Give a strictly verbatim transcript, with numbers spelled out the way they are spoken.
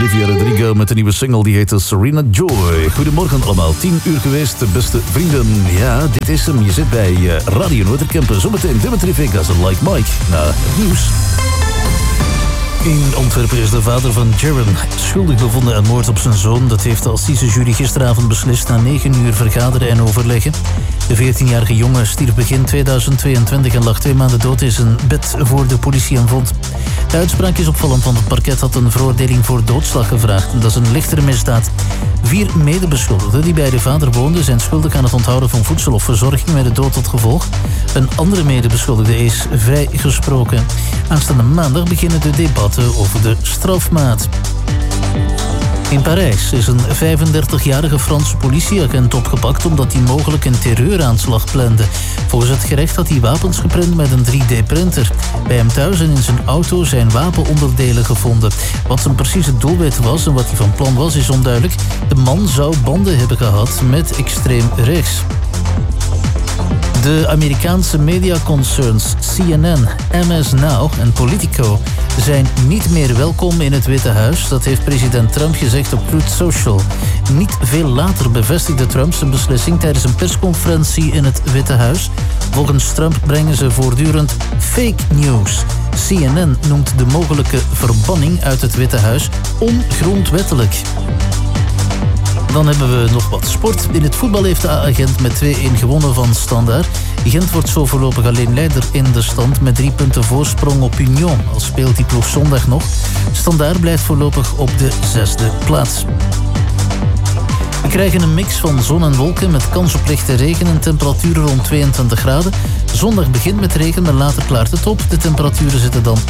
Olivia Rodrigo met een nieuwe single die heet Serena Joy. Goedemorgen allemaal, tien uur geweest, beste vrienden. Ja, dit is hem. Je zit bij uh, Radio Noorderkempen. Zometeen Dimitri Vegas en Like Mike na het nieuws. In Antwerpen is de vader van Jaron schuldig bevonden aan moord op zijn zoon. Dat heeft de assisejury gisteravond beslist na negen uur vergaderen en overleggen. De veertienjarige jongen stierf begin tweeduizend tweeëntwintig en lag twee maanden dood in zijn bed voor de politie hem vond. De uitspraak is opvallend, want het parket had een veroordeling voor doodslag gevraagd. Dat is een lichtere misdaad. Vier medebeschuldigden die bij de vader woonden zijn schuldig aan het onthouden van voedsel of verzorging met de dood tot gevolg. Een andere medebeschuldigde is vrijgesproken. Aanstaande maandag beginnen de debatten over de strafmaat. In Parijs is een vijfendertigjarige Franse politieagent opgepakt omdat hij mogelijk een terreuraanslag plande. Volgens het gerecht had hij wapens geprint met een drie D-printer. Bij hem thuis en in zijn auto zijn wapenonderdelen gevonden. Wat zijn precieze doelwit was en wat hij van plan was is onduidelijk. De man zou banden hebben gehad met extreem rechts. De Amerikaanse mediaconcerns C N N, M S Now en Politico zijn niet meer welkom in het Witte Huis. Dat heeft president Trump gezegd op Truth Social. Niet veel later bevestigde Trump zijn beslissing tijdens een persconferentie in het Witte Huis. Volgens Trump brengen ze voortdurend fake news. C N N noemt de mogelijke verbanning uit het Witte Huis ongrondwettelijk. Dan hebben we nog wat sport. In het voetbal heeft de A-agent met twee-een gewonnen van Standaard. Gent wordt zo voorlopig alleen leider in de stand met drie punten voorsprong op Union. Al speelt die ploeg zondag nog. Standaard blijft voorlopig op de zesde plaats. We krijgen een mix van zon en wolken met kans op lichte regen en temperaturen rond tweeëntwintig graden. Zondag begint met regen, maar later klaart het op. De temperaturen zitten dan